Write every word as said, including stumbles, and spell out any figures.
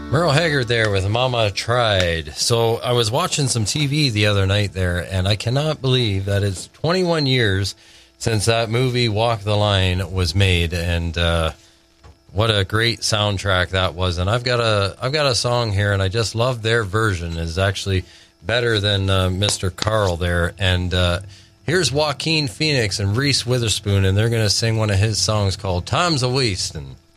Merle Haggard there with Mama Tried. So I was watching some T V the other night there, and I cannot believe that it's twenty-one years since that movie Walk the Line was made, and uh, what a great soundtrack that was. And I've got a I've got a song here, and I just love their version. It's actually better than uh, Mister Carl there. And uh, here's Joaquin Phoenix and Reese Witherspoon, and they're going to sing one of his songs called Time's a Wastin'.